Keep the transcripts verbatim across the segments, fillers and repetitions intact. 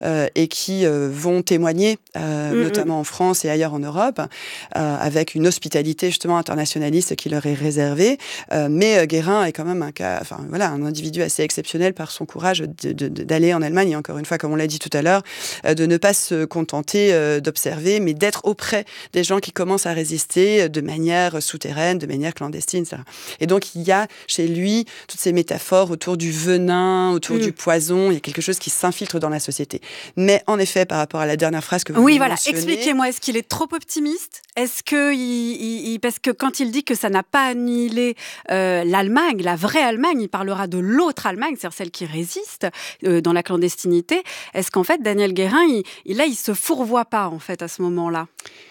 euh, et qui euh, vont témoigner, euh, mmh, notamment en France et ailleurs en Europe, euh, avec une hospitalité justement internationaliste qui leur est réservée. Euh, mais euh, Guérin est quand même un cas, enfin voilà, un individu assez exceptionnel par son courage de, de, de, d'aller en Allemagne, et encore une fois, comme on l'a dit tout à l'heure, euh, de ne pas se contenter euh, d'observer, mais d'être auprès des gens qui commencent à résister de manière souterraine, de manière clandestine, et cetera. Et donc, il y a chez lui toutes ces métaphores autour du venin, autour mmh. du poison. Il y a quelque chose qui s'infiltre dans la société. Mais en effet, par rapport à la dernière phrase que vous oui, voilà. mentionnez... Expliquez-moi, est-ce qu'il est trop optimiste ? Est-ce que il, il, il, parce que quand il dit que ça n'a pas annihilé euh, l'Allemagne, la vraie Allemagne, il parlera de l'autre Allemagne, c'est-à-dire celle qui résiste euh, dans la clandestinité. Est-ce qu'en fait, Daniel Guérin, il, il, là, il se fourvoie pas en fait à ce moment-là ?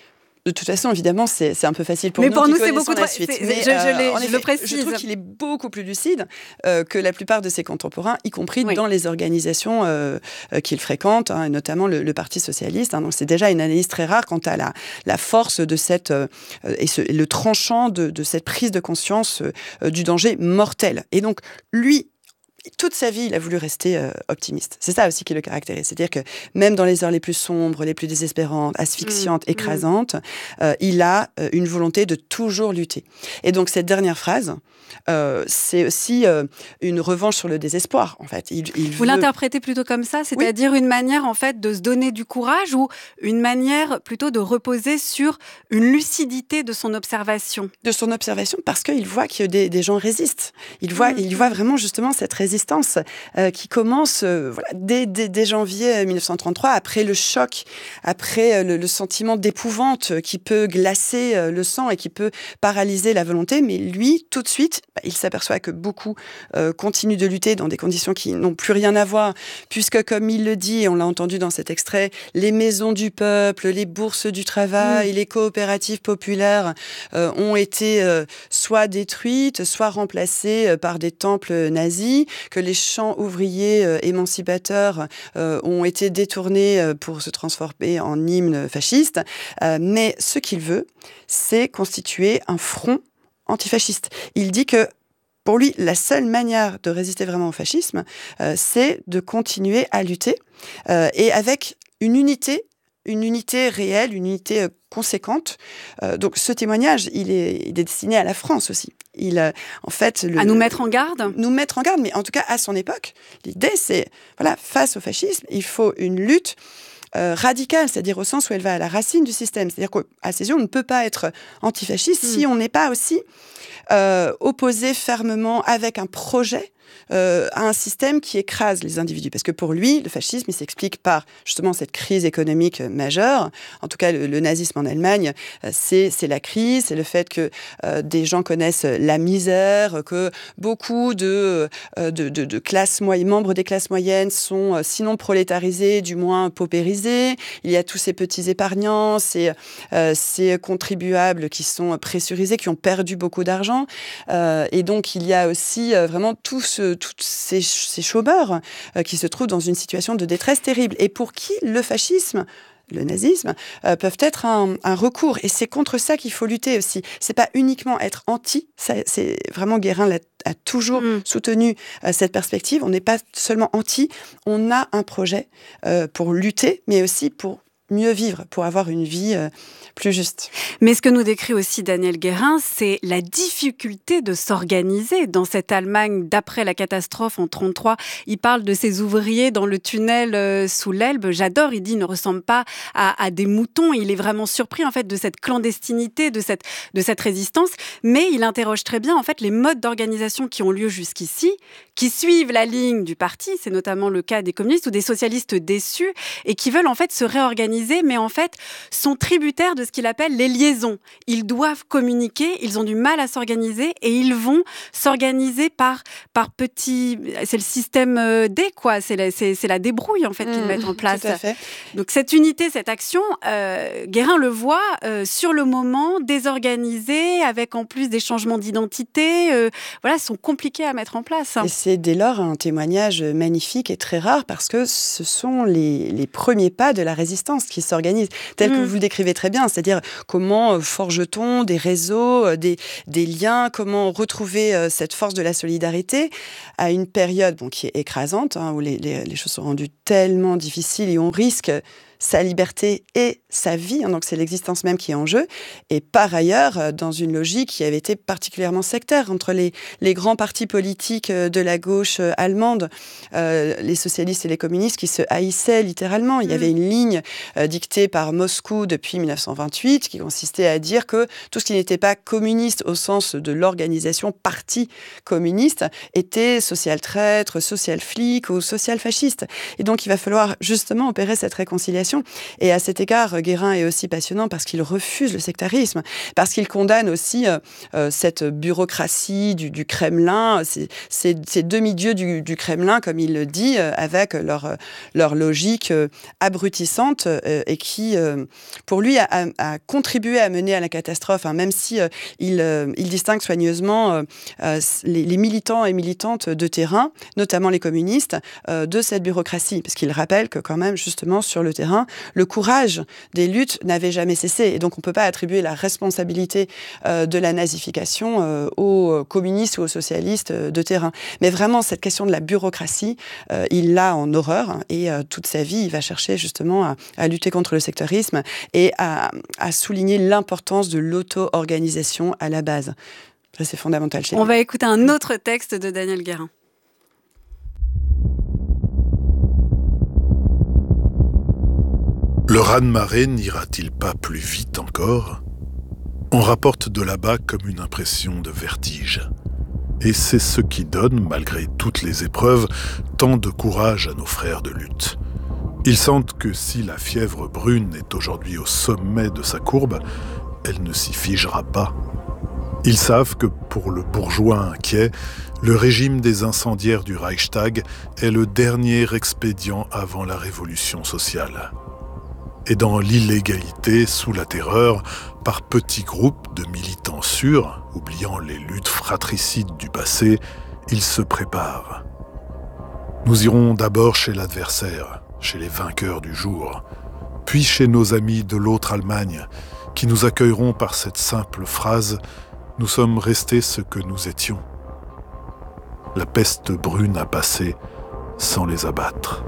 De toute façon, évidemment, c'est, c'est un peu facile pour mais nous pour qui nous, connaissons c'est beaucoup la de... suite. C'est, mais, je, je, euh, je effet, le précise. Je trouve qu'il est beaucoup plus lucide euh, que la plupart de ses contemporains, y compris oui. dans les organisations euh, euh, qu'il fréquente, hein, et notamment le, le Parti socialiste. Hein, donc, c'est déjà une analyse très rare quant à la, la force de cette euh, et, ce, et le tranchant de, de cette prise de conscience euh, du danger mortel. Et donc, lui, toute sa vie, il a voulu rester euh, optimiste. C'est ça aussi qui le caractérise. C'est-à-dire que même dans les heures les plus sombres, les plus désespérantes, asphyxiantes, mmh. écrasantes, euh, il a euh, une volonté de toujours lutter. Et donc, cette dernière phrase, euh, c'est aussi euh, une revanche sur le désespoir, en fait. Il, il Vous veut... l'interprétez plutôt comme ça, c'est-à-dire oui. une manière, en fait, de se donner du courage ou une manière plutôt de reposer sur une lucidité de son observation. De son observation, parce qu'il voit que des, des gens résistent. Il voit, mmh. il voit vraiment justement cette résistance résistance euh, qui commence euh, voilà, dès, dès, dès janvier mille neuf cent trente-trois, après le choc, après euh, le, le sentiment d'épouvante qui peut glacer euh, le sang et qui peut paralyser la volonté. Mais lui, tout de suite, bah, il s'aperçoit que beaucoup euh, continuent de lutter dans des conditions qui n'ont plus rien à voir, puisque comme il le dit, et on l'a entendu dans cet extrait, les maisons du peuple, les bourses du travail, mmh. les coopératives populaires euh, ont été euh, soit détruites, soit remplacées euh, par des temples nazis, que les chants ouvriers euh, émancipateurs euh, ont été détournés euh, pour se transformer en hymnes fascistes. Euh, mais ce qu'il veut, c'est constituer un front antifasciste. Il dit que pour lui, la seule manière de résister vraiment au fascisme, euh, c'est de continuer à lutter euh, et avec une unité une unité réelle, une unité euh, conséquente. Euh, donc, ce témoignage, il est, il est destiné à la France aussi. Il, euh, en fait, le, à nous mettre en garde Nous mettre en garde, mais en tout cas, à son époque, l'idée, c'est, voilà, face au fascisme, il faut une lutte euh, radicale, c'est-à-dire au sens où elle va à la racine du système. C'est-à-dire qu'à ses yeux, on ne peut pas être antifasciste mmh. si on n'est pas aussi euh, opposé fermement avec un projet Euh, à un système qui écrase les individus. Parce que pour lui, le fascisme, il s'explique par justement cette crise économique majeure. En tout cas, le, le nazisme en Allemagne, euh, c'est, c'est la crise, c'est le fait que euh, des gens connaissent la misère, que beaucoup de, euh, de, de, de classes moyennes, membres des classes moyennes sont euh, sinon prolétarisés, du moins paupérisés. Il y a tous ces petits épargnants, ces, euh, ces contribuables qui sont pressurisés, qui ont perdu beaucoup d'argent. Euh, et donc, il y a aussi euh, vraiment tout ce tous ces, ces chômeurs euh, qui se trouvent dans une situation de détresse terrible et pour qui le fascisme, le nazisme, euh, peuvent être un, un recours. Et c'est contre ça qu'il faut lutter aussi. C'est pas uniquement être anti, ça, c'est vraiment Guérin l'a, a toujours mmh. soutenu euh, cette perspective. On n'est pas seulement anti, on a un projet euh, pour lutter, mais aussi pour mieux vivre, pour avoir une vie euh, plus juste. Mais ce que nous décrit aussi Daniel Guérin, c'est la difficulté de s'organiser dans cette Allemagne d'après la catastrophe en trente-trois. Il parle de ces ouvriers dans le tunnel euh, sous l'Elbe. J'adore, il dit, ils ne ressemblent pas à, à des moutons. Il est vraiment surpris en fait de cette clandestinité, de cette, de cette résistance. Mais il interroge très bien en fait les modes d'organisation qui ont lieu jusqu'ici, qui suivent la ligne du parti. C'est notamment le cas des communistes ou des socialistes déçus et qui veulent en fait se réorganiser, mais en fait sont tributaires de ce qu'il appelle les liaisons. Ils doivent communiquer, ils ont du mal à s'organiser et ils vont s'organiser par, par petits... C'est le système D, quoi. C'est la, c'est, c'est la débrouille, en fait, mmh, qu'ils mettent en place. Tout à fait. Donc, cette unité, cette action, euh, Guérin le voit euh, sur le moment, désorganisée, avec en plus des changements d'identité, euh, voilà, sont compliqués à mettre en place. Et c'est dès lors un témoignage magnifique et très rare parce que ce sont les, les premiers pas de la résistance qui s'organise, tel mmh. que vous le décrivez très bien, c'est-à-dire comment euh, forge-t-on des réseaux, euh, des, des liens, comment retrouver euh, cette force de la solidarité à une période bon, qui est écrasante, hein, où les, les, les choses sont rendues tellement difficiles et on risque sa liberté et sa vie, hein, donc c'est l'existence même qui est en jeu, et par ailleurs, dans une logique qui avait été particulièrement sectaire entre les, les grands partis politiques de la gauche allemande, euh, les socialistes et les communistes qui se haïssaient littéralement. Il y avait une ligne euh, dictée par Moscou depuis dix-neuf cent vingt-huit qui consistait à dire que tout ce qui n'était pas communiste au sens de l'organisation parti communiste était social-traître, social-flic ou social-fasciste. Et donc il va falloir justement opérer cette réconciliation. Et à cet égard, Guérin est aussi passionnant parce qu'il refuse le sectarisme, parce qu'il condamne aussi euh, euh, cette bureaucratie du, du Kremlin, ces, ces, ces demi-dieux du, du Kremlin, comme il le dit, euh, avec leur, leur logique euh, abrutissante euh, et qui, euh, pour lui, a, a, a contribué à mener à la catastrophe, hein, même si euh, il, euh, il distingue soigneusement euh, euh, les, les militants et militantes de terrain, notamment les communistes, euh, de cette bureaucratie, parce qu'il rappelle que quand même, justement, sur le terrain, le courage des luttes n'avait jamais cessé. Et donc, on ne peut pas attribuer la responsabilité euh, de la nazification euh, aux communistes ou aux socialistes euh, de terrain. Mais vraiment, cette question de la bureaucratie, euh, il l'a en horreur. Hein, et euh, toute sa vie, il va chercher justement à, à lutter contre le sectarisme et à, à souligner l'importance de l'auto-organisation à la base. Ça, c'est fondamental chez lui. On va écouter un autre texte de Daniel Guérin. Le raz-de-marée n'ira-t-il pas plus vite encore ? On rapporte de là-bas comme une impression de vertige. Et c'est ce qui donne, malgré toutes les épreuves, tant de courage à nos frères de lutte. Ils sentent que si la fièvre brune est aujourd'hui au sommet de sa courbe, elle ne s'y figera pas. Ils savent que pour le bourgeois inquiet, le régime des incendiaires du Reichstag est le dernier expédient avant la révolution sociale. Et dans l'illégalité, sous la terreur, par petits groupes de militants sûrs, oubliant les luttes fratricides du passé, ils se préparent. Nous irons d'abord chez l'adversaire, chez les vainqueurs du jour, puis chez nos amis de l'autre Allemagne, qui nous accueilleront par cette simple phrase « Nous sommes restés ce que nous étions ». La peste brune a passé sans les abattre.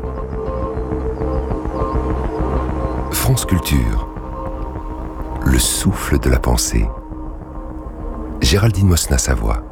France Culture, le souffle de la pensée. Géraldine Mosna-Savoie.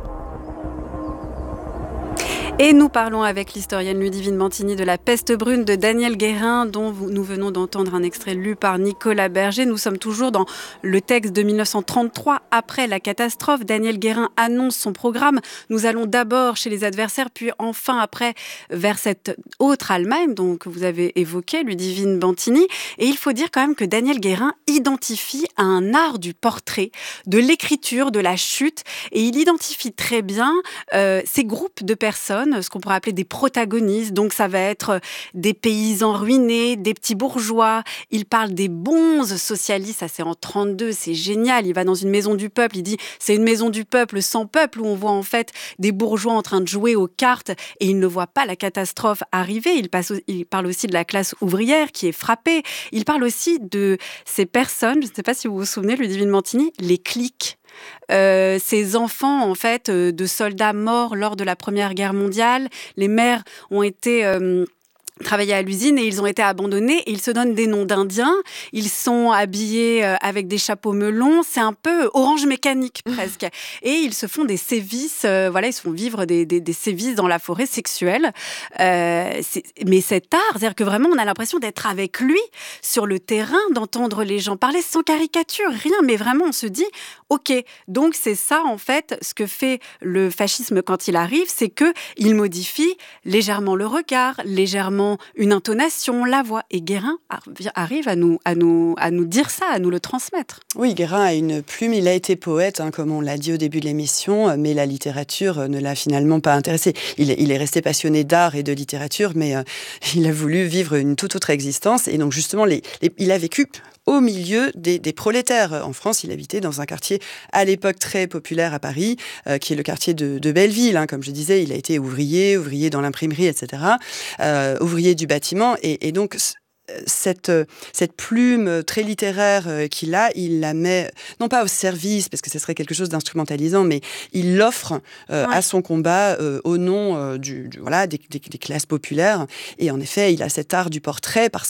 Et nous parlons avec l'historienne Ludivine Bantigny de La peste brune de Daniel Guérin, dont nous venons d'entendre un extrait lu par Nicolas Berger. Nous sommes toujours dans le texte de mille neuf cent trente-trois, après la catastrophe. Daniel Guérin annonce son programme. Nous allons d'abord chez les adversaires, puis enfin après vers cette autre Allemagne, donc, que vous avez évoquée, Ludivine Bantigny. Et il faut dire quand même que Daniel Guérin identifie un art du portrait, de l'écriture, de la chute, et il identifie très bien euh, ces groupes de personnes, ce qu'on pourrait appeler des protagonistes. Donc ça va être des paysans ruinés, des petits bourgeois. Il parle des bonzes socialistes, ça c'est en trente-deux, c'est génial. Il va dans une maison du peuple, il dit c'est une maison du peuple sans peuple, où on voit en fait des bourgeois en train de jouer aux cartes et il ne voit pas la catastrophe arriver. Il, passe, il parle aussi de la classe ouvrière qui est frappée. Il parle aussi de ces personnes, je ne sais pas si vous vous souvenez, Ludivine Bantigny, les cliques. Euh, ces enfants en fait euh, de soldats morts lors de la Première Guerre mondiale. Les mères ont été euh, travailler à l'usine et ils ont été abandonnés et ils se donnent des noms d'Indiens. Ils sont habillés euh, avec des chapeaux melons. C'est un peu Orange Mécanique presque. Et ils se font des sévices. Euh, voilà, ils se font vivre des, des, des sévices dans la forêt sexuelle. Euh, mais cet art, c'est-à-dire que vraiment on a l'impression d'être avec lui sur le terrain, d'entendre les gens parler sans caricature, rien. Mais vraiment on se dit, ok, donc c'est ça en fait ce que fait le fascisme quand il arrive, c'est que il modifie légèrement le regard, légèrement une intonation, la voix. Et Guérin arrive à nous, à nous, à nous dire ça, à nous le transmettre. Oui, Guérin a une plume, il a été poète, hein, comme on l'a dit au début de l'émission, mais la littérature ne l'a finalement pas intéressé. Il, il est resté passionné d'art et de littérature, mais euh, il a voulu vivre une toute autre existence. Et donc justement, les, les, il a vécu au milieu des, des prolétaires. En France, il habitait dans un quartier à l'époque très populaire à Paris, euh, qui est le quartier de, de Belleville. Hein. Comme je disais, il a été ouvrier, ouvrier dans l'imprimerie, et cetera. Euh, ouvrier du bâtiment. Et, et donc, cette, cette plume très littéraire qu'il a, il la met, non pas au service, parce que ce serait quelque chose d'instrumentalisant, mais il l'offre euh, ouais. à son combat euh, au nom euh, du, du, voilà, des, des, des classes populaires. Et en effet, il a cet art du portrait parce